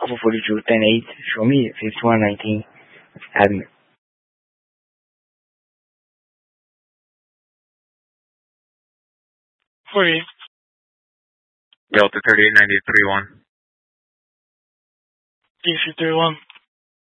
Alpha 42, 10-8, show me 5119, admin. Delta 3890 31. DC 31.